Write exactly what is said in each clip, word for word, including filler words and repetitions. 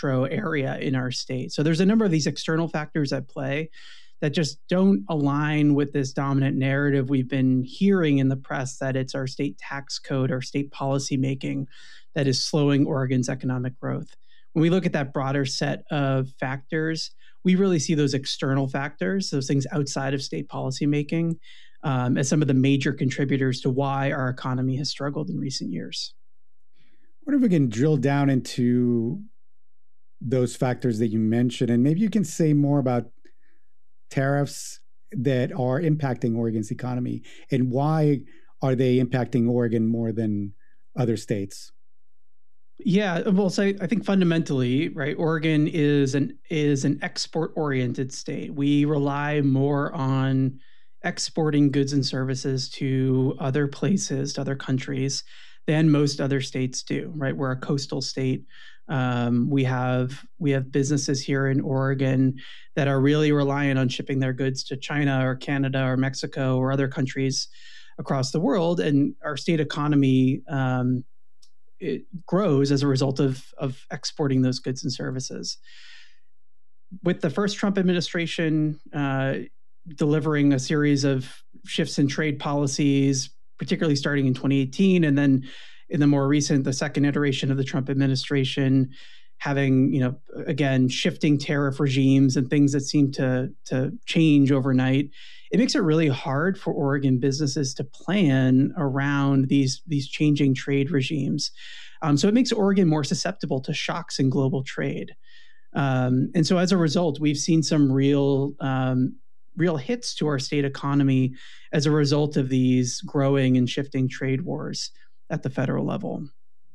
metro area in our state. So there's a number of these external factors at play that just don't align with this dominant narrative we've been hearing in the press that it's our state tax code or state policy making that is slowing Oregon's economic growth. When we look at that broader set of factors, we really see those external factors, those things outside of state policymaking, um, as some of the major contributors to why our economy has struggled in recent years. What if we can drill down into those factors that you mentioned, and maybe you can say more about tariffs that are impacting Oregon's economy, and why are they impacting Oregon more than other states? Yeah, well, so I think fundamentally, right, Oregon is an is an export-oriented state. We rely more on exporting goods and services to other places, to other countries, than most other states do, right? We're a coastal state. Um, we have we have businesses here in Oregon that are really reliant on shipping their goods to China or Canada or Mexico or other countries across the world, and our state economy um, it grows as a result of of exporting those goods and services. With the first Trump administration uh, delivering a series of shifts in trade policies, particularly starting in twenty eighteen, and then in the more recent, the second iteration of the Trump administration, having, you know, again, shifting tariff regimes and things that seem to, to change overnight, it makes it really hard for Oregon businesses to plan around these, these changing trade regimes. Um, so it makes Oregon more susceptible to shocks in global trade. Um, and so as a result, we've seen some real um, real hits to our state economy as a result of these growing and shifting trade wars at the federal level.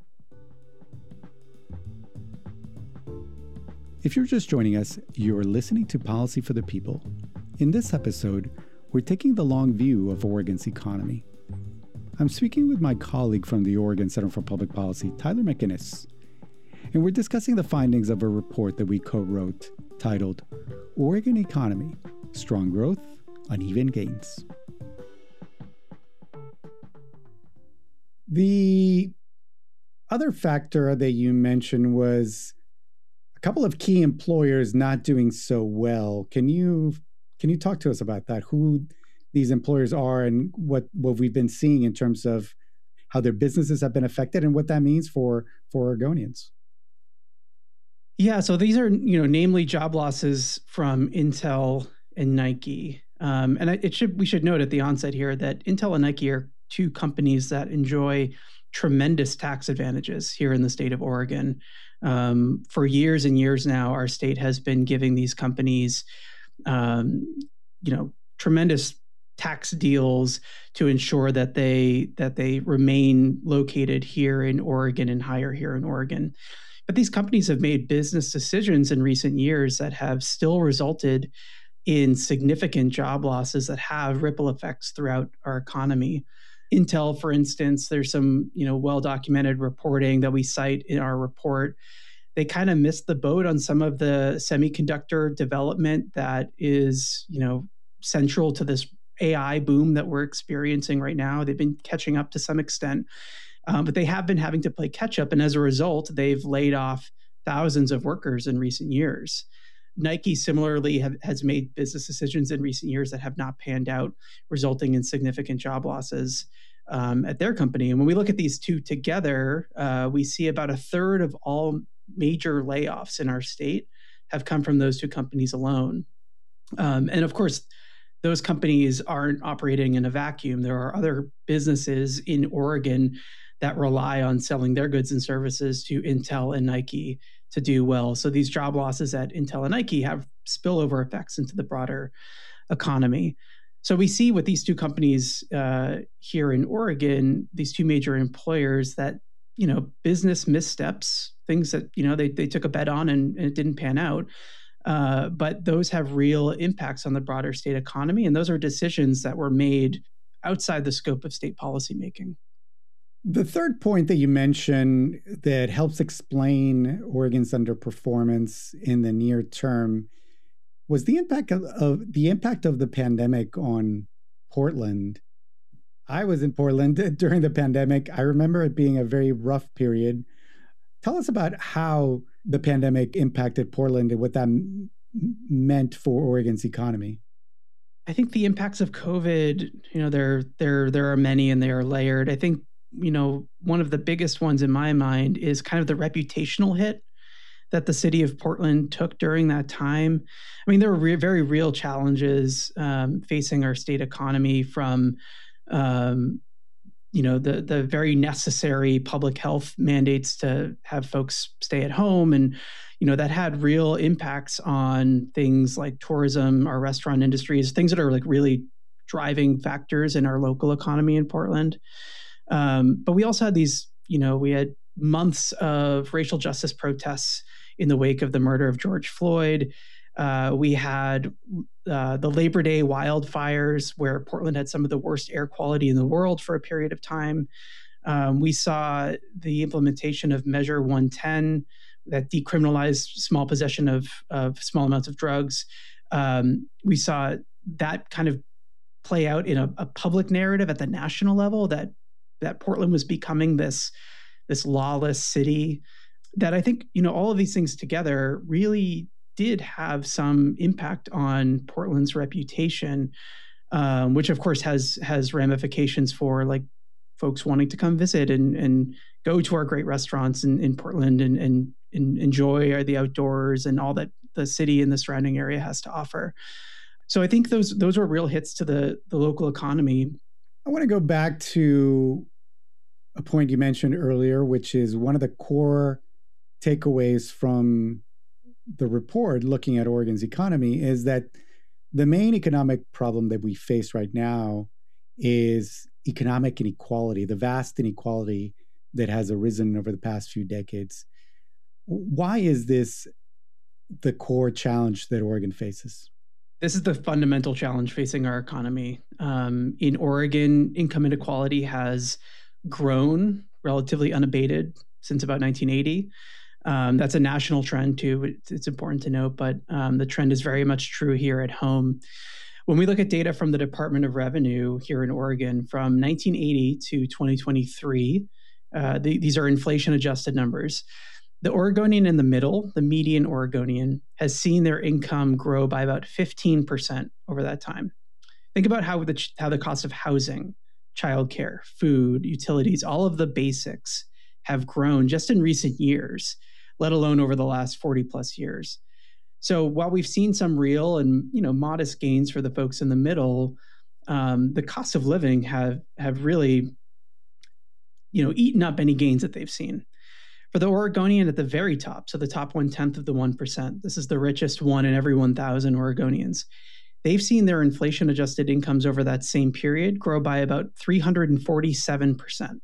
If you're just joining us, you're listening to Policy for the People. In this episode, we're taking the long view of Oregon's economy. I'm speaking with my colleague from the Oregon Center for Public Policy, Tyler McInnes, and we're discussing the findings of a report that we co-wrote titled Oregon Economy, Strong Growth, Uneven Gains. The other factor that you mentioned was a couple of key employers not doing so well. Can you can you talk to us about that? Who these employers are and what, what we've been seeing in terms of how their businesses have been affected and what that means for, for Oregonians? Yeah, so these are, you know, namely job losses from Intel and Nike. Um, and it should we should note at the onset here that Intel and Nike are two companies that enjoy tremendous tax advantages here in the state of Oregon. Um, for years and years now, our state has been giving these companies, um, you know, tremendous tax deals to ensure that they that they remain located here in Oregon and hire here in Oregon. But these companies have made business decisions in recent years that have still resulted in significant job losses that have ripple effects throughout our economy. Intel, for instance, there's some, you know, well-documented reporting that we cite in our report. They kind of missed the boat on some of the semiconductor development that is, you know, central to this A I boom that we're experiencing right now. They've been catching up to some extent, um, but they have been having to play catch up. And as a result, they've laid off thousands of workers in recent years. Nike similarly have, has made business decisions in recent years that have not panned out, resulting in significant job losses um, at their company. And when we look at these two together, uh, we see about a third of all major layoffs in our state have come from those two companies alone. Um, and of course, those companies aren't operating in a vacuum. There are other businesses in Oregon that rely on selling their goods and services to Intel and Nike to do well. So these job losses at Intel and Nike have spillover effects into the broader economy. So we see with these two companies uh, here in Oregon, these two major employers, that, you know, business missteps, things that, you know, they they took a bet on and, and it didn't pan out. Uh, but those have real impacts on the broader state economy. And those are decisions that were made outside the scope of state policymaking. The third point that you mentioned that helps explain Oregon's underperformance in the near term was the impact of, of the impact of the pandemic on Portland. I was in Portland during the pandemic. I remember it being a very rough period. Tell us about how the pandemic impacted Portland and what that m- meant for Oregon's economy? I think the impacts of COVID, you know, there there there are many and they are layered. I think, you know, one of the biggest ones in my mind is kind of the reputational hit that the city of Portland took during that time. I mean, there were re- very real challenges um, facing our state economy from, um, you know, the the very necessary public health mandates to have folks stay at home, and you know that had real impacts on things like tourism, our restaurant industries, things that are like really driving factors in our local economy in Portland. Um, but we also had these, you know, we had months of racial justice protests in the wake of the murder of George Floyd. Uh, we had uh, the Labor Day wildfires, where Portland had some of the worst air quality in the world for a period of time. Um, we saw the implementation of Measure one ten that decriminalized small possession of, of small amounts of drugs. Um, we saw that kind of play out in a, a public narrative at the national level that that Portland was becoming this, this lawless city. That I think, you know, all of these things together really did have some impact on Portland's reputation, um, which of course has has ramifications for like folks wanting to come visit and and go to our great restaurants in, in Portland and, and and enjoy the outdoors and all that the city and the surrounding area has to offer. So I think those those were real hits to the the local economy. I want to go back to a point you mentioned earlier, which is one of the core takeaways from the report looking at Oregon's economy is that the main economic problem that we face right now is economic inequality, the vast inequality that has arisen over the past few decades. Why is this the core challenge that Oregon faces? This is the fundamental challenge facing our economy. Um, in Oregon, income inequality has grown relatively unabated since about nineteen eighty. Um, that's a national trend too. It's, it's important to note, but um, the trend is very much true here at home. When we look at data from the Department of Revenue here in Oregon from nineteen eighty to twenty twenty-three, uh, the, these are inflation-adjusted numbers. The Oregonian in the middle, the median Oregonian, has seen their income grow by about fifteen percent over that time. Think about how the, how the cost of housing, childcare, food, utilities, all of the basics have grown just in recent years, let alone over the last forty plus years. So while we've seen some real and, you know, modest gains for the folks in the middle, um, the cost of living have have really, you know, eaten up any gains that they've seen. For the Oregonian at the very top, so the top one-tenth of the one percent, this is the richest one in every one thousand Oregonians, they've seen their inflation-adjusted incomes over that same period grow by about three hundred forty-seven percent.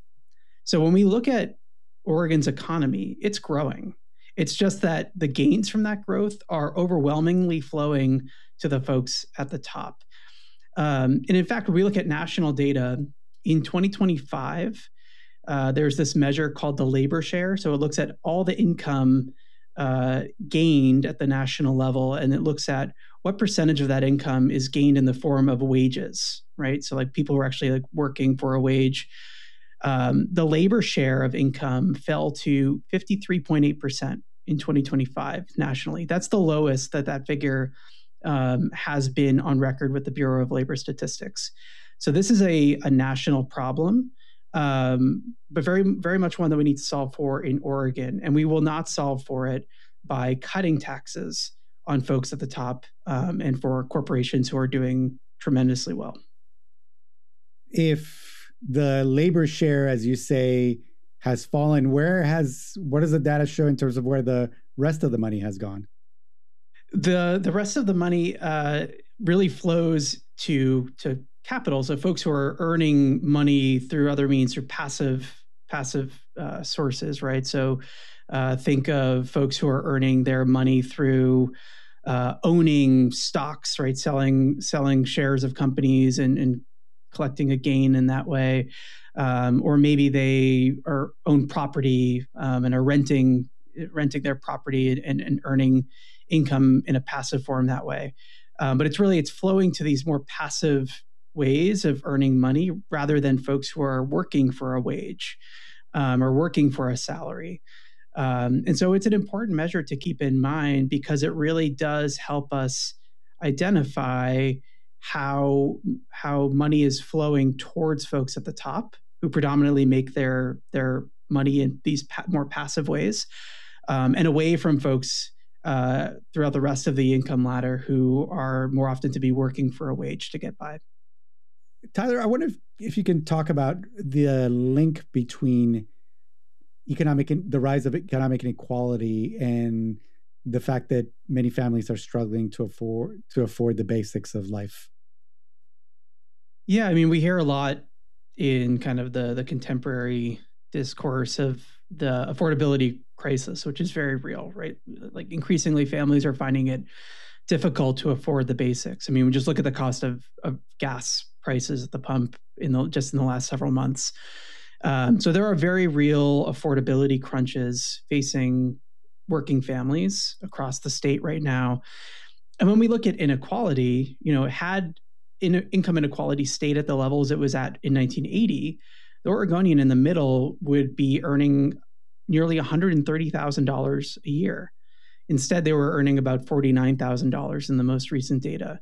So when we look at Oregon's economy, it's growing. It's just that the gains from that growth are overwhelmingly flowing to the folks at the top. Um, and in fact, when we look at national data, in twenty twenty-five, uh, there's this measure called the labor share. So it looks at all the income uh, gained at the national level, and it looks at what percentage of that income is gained in the form of wages, right? So like people who are actually like working for a wage. Um, the labor share of income fell to fifty-three point eight percent in twenty twenty-five nationally. That's the lowest that that figure um, has been on record with the Bureau of Labor Statistics. So this is a, a national problem, um, but very, very much one that we need to solve for in Oregon. And we will not solve for it by cutting taxes on folks at the top um, and for corporations who are doing tremendously well. If the labor share, as you say, has fallen, where has, what does the data show in terms of where the rest of the money has gone? The the rest of the money uh, really flows to to capital. So folks who are earning money through other means, through passive passive uh, sources, right? So uh, think of folks who are earning their money through uh, owning stocks, right? Selling selling shares of companies and, and collecting a gain in that way. Um, or maybe they are own property um, and are renting renting their property and, and earning income in a passive form that way. Um, but it's really, it's flowing to these more passive ways of earning money rather than folks who are working for a wage um, or working for a salary. Um, and so it's an important measure to keep in mind because it really does help us identify how, how money is flowing towards folks at the top who predominantly make their, their money in these pa- more passive ways, um, and away from folks uh, throughout the rest of the income ladder who are more often to be working for a wage to get by. Tyler, I wonder if, if you can talk about the link between economic, the rise of economic inequality and the fact that many families are struggling to afford to afford the basics of life. Yeah, I mean, we hear a lot in kind of the the contemporary discourse of the affordability crisis, which is very real, right? Like increasingly families are finding it difficult to afford the basics. I mean, we just look at the cost of, of gas prices at the pump in the, just in the last several months. Um, so there are very real affordability crunches facing working families across the state right now. And when we look at inequality, you know, had in, income inequality stayed at the levels it was at in nineteen eighty, the Oregonian in the middle would be earning nearly one hundred thirty thousand dollars a year. Instead, they were earning about forty-nine thousand dollars in the most recent data.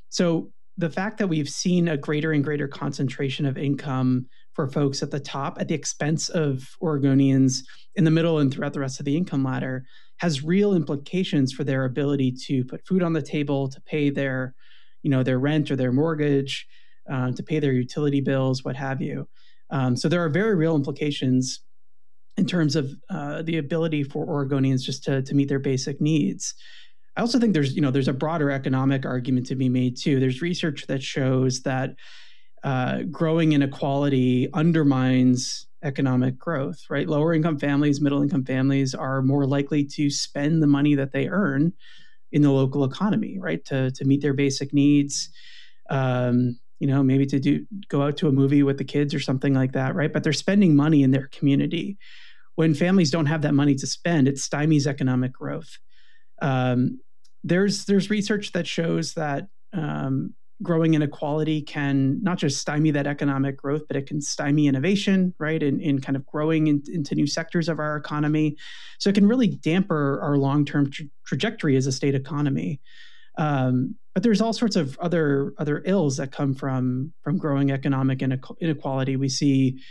So the fact that we've seen a greater and greater concentration of income for folks at the top at the expense of Oregonians in the middle and throughout the rest of the income ladder has real implications for their ability to put food on the table, to pay their, you know, their rent or their mortgage, uh, to pay their utility bills, what have you. Um, so there are very real implications in terms of uh, the ability for Oregonians just to, to meet their basic needs. I also think there's, you know, there's a broader economic argument to be made too. There's research that shows that uh, growing inequality undermines economic growth, right? Lower income families, middle income families are more likely to spend the money that they earn in the local economy, right? To, to meet their basic needs, um, you know, maybe to do go out to a movie with the kids or something like that, right? But they're spending money in their community. When families don't have that money to spend, it stymies economic growth. Um, there's there's research that shows that um, growing inequality can not just stymie that economic growth, but it can stymie innovation, right? In, in kind of growing in, into new sectors of our economy. So it can really damper our long-term tra- trajectory as a state economy. Um, but there's all sorts of other other ills that come from from growing economic inequality. We see,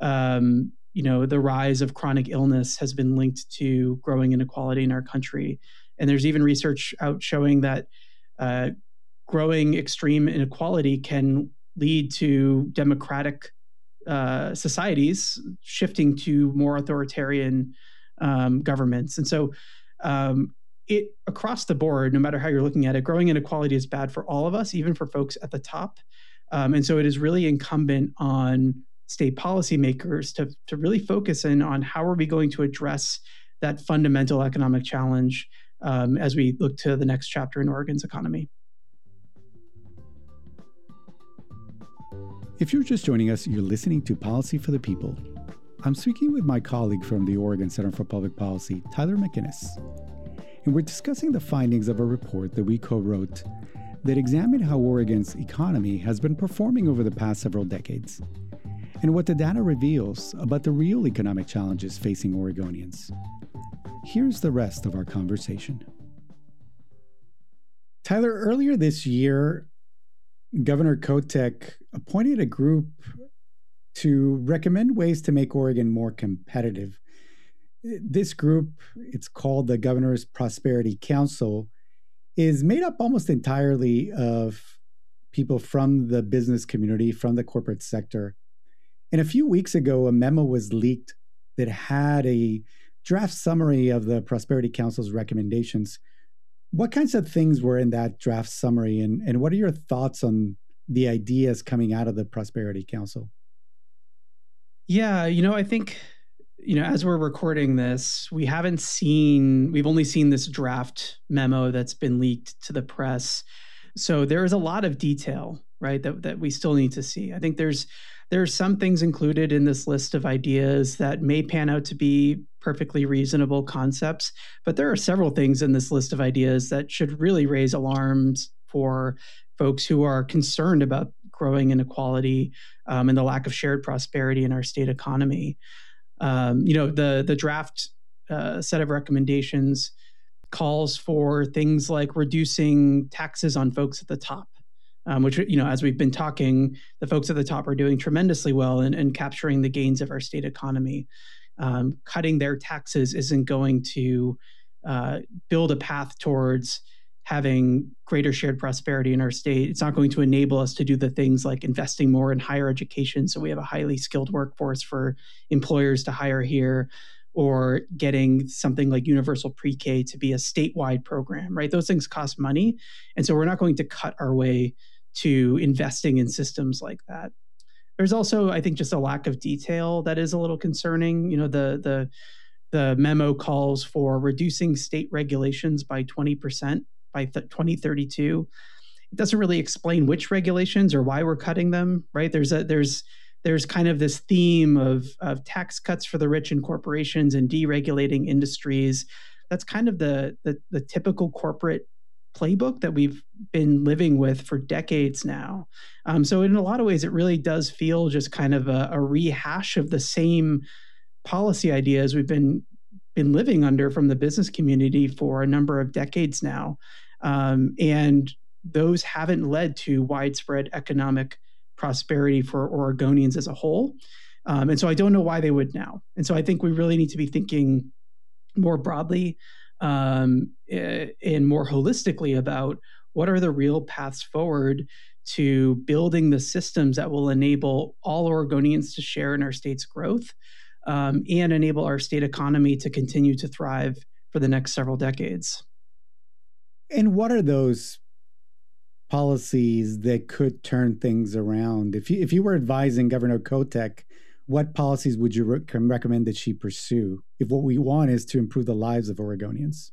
um, you know, the rise of chronic illness has been linked to growing inequality in our country. And there's even research out showing that uh, growing extreme inequality can lead to democratic uh, societies shifting to more authoritarian um, governments. And so um, it across the board, no matter how you're looking at it, growing inequality is bad for all of us, even for folks at the top. Um, and so it is really incumbent on state policymakers to, to really focus in on how are we going to address that fundamental economic challenge um, as we look to the next chapter in Oregon's economy. If you're just joining us, you're listening to Policy for the People. I'm speaking with my colleague from the Oregon Center for Public Policy, Tyler McInnes. And we're discussing the findings of a report that we co-wrote that examined how Oregon's economy has been performing over the past several decades, and what the data reveals about the real economic challenges facing Oregonians. Here's the rest of our conversation. Tyler, earlier this year, Governor Kotek appointed a group to recommend ways to make Oregon more competitive. This group, it's called the Governor's Prosperity Council, is made up almost entirely of people from the business community, from the corporate sector. And a few weeks ago, a memo was leaked that had a draft summary of the Prosperity Council's recommendations. What kinds of things were in that draft summary, and, and what are your thoughts on the ideas coming out of the Prosperity Council? Yeah, you know, I think, you know, as we're recording this, we haven't seen, we've only seen this draft memo that's been leaked to the press. So there is a lot of detail, right, that, that we still need to see. I think there's there's some things included in this list of ideas that may pan out to be perfectly reasonable concepts, but there are several things in this list of ideas that should really raise alarms for folks who are concerned about growing inequality um, and the lack of shared prosperity in our state economy. Um, you know, the the draft uh, set of recommendations calls for things like reducing taxes on folks at the top, um, which, you know, as we've been talking, the folks at the top are doing tremendously well in, in capturing the gains of our state economy. Um, cutting their taxes isn't going to uh, build a path towards having greater shared prosperity in our state. It's not going to enable us to do the things like investing more in higher education so we have a highly skilled workforce for employers to hire here, or getting something like universal pre-K to be a statewide program, right? Those things cost money. And so we're not going to cut our way to investing in systems like that. There's also, I think, just a lack of detail that is a little concerning. You know, the the the memo calls for reducing state regulations by twenty percent by twenty thirty-two. It doesn't really explain which regulations or why we're cutting them, right? There's a there's there's kind of this theme of of tax cuts for the rich and corporations and deregulating industries. That's kind of the the, the typical corporate playbook that we've been living with for decades now. Um, so in a lot of ways, it really does feel just kind of a, a rehash of the same policy ideas we've been been living under from the business community for a number of decades now. Um, and those haven't led to widespread economic prosperity for Oregonians as a whole. Um, and so I don't know why they would now. And so I think we really need to be thinking more broadly um, and more holistically about what are the real paths forward to building the systems that will enable all Oregonians to share in our state's growth um, and enable our state economy to continue to thrive for the next several decades. And what are those policies that could turn things around? If you, if you were advising Governor Kotek, what policies would you re- recommend that she pursue if what we want is to improve the lives of Oregonians?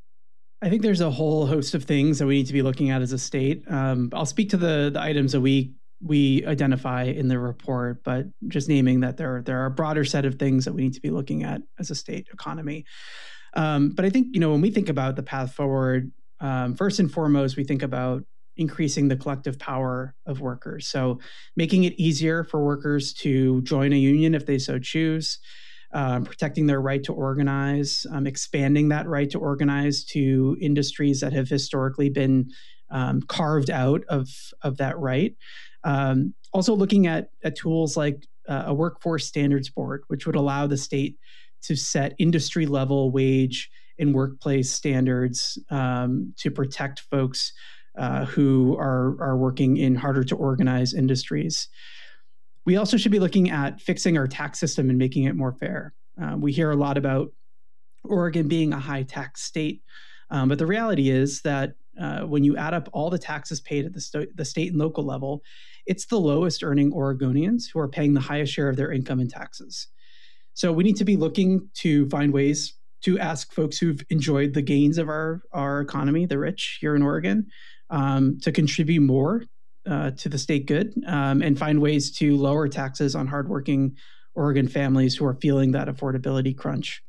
I think there's a whole host of things that we need to be looking at as a state. Um, I'll speak to the, the items that we we identify in the report, but just naming that there, there are a broader set of things that we need to be looking at as a state economy. Um, but I think, you know, when we think about the path forward, um, first and foremost, we think about increasing the collective power of workers. So making it easier for workers to join a union if they so choose, um, protecting their right to organize, um, expanding that right to organize to industries that have historically been um, carved out of, of that right. Um, also looking at, at tools like uh, a workforce standards board, which would allow the state to set industry level wage and workplace standards um, to protect folks Uh, who are, are working in harder to organize industries. We also should be looking at fixing our tax system and making it more fair. Uh, we hear a lot about Oregon being a high tax state, um, but the reality is that uh, when you add up all the taxes paid at the, st- the state and local level, it's the lowest earning Oregonians who are paying the highest share of their income in taxes. So we need to be looking to find ways to ask folks who've enjoyed the gains of our, our economy, the rich here in Oregon, Um, to contribute more uh, to the state good um, and find ways to lower taxes on hardworking Oregon families who are feeling that affordability crunch.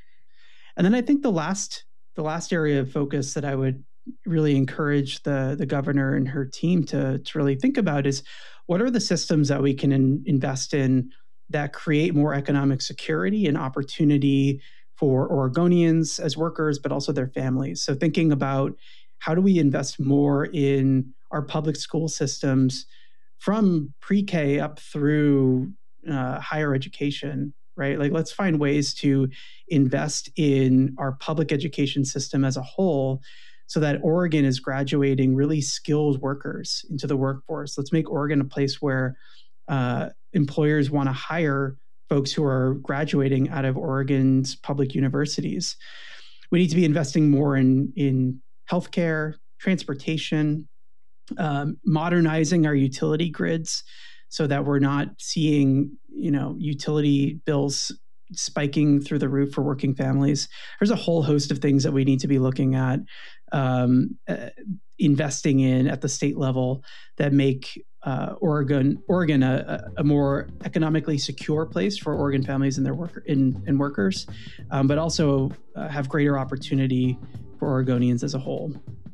And then I think the last the last area of focus that I would really encourage the, the governor and her team to, to really think about is what are the systems that we can in, invest in that create more economic security and opportunity for Oregonians as workers, but also their families. So thinking about how do we invest more in our public school systems from pre-K up through uh, higher education, right? Like, let's find ways to invest in our public education system as a whole so that Oregon is graduating really skilled workers into the workforce. Let's make Oregon a place where uh, employers want to hire folks who are graduating out of Oregon's public universities. We need to be investing more in, in healthcare, transportation, um, modernizing our utility grids so that we're not seeing, you know, utility bills spiking through the roof for working families. There's a whole host of things that we need to be looking at, um, uh, investing in at the state level that make uh, Oregon Oregon a, a more economically secure place for Oregon families and their worker and, and workers, um, but also uh, have greater opportunity for Oregonians as a whole.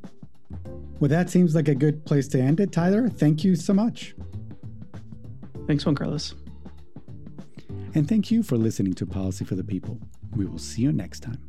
Well, that seems like a good place to end it, Tyler. Thank you so much. Thanks, Juan Carlos. And thank you for listening to Policy for the People. We will see you next time.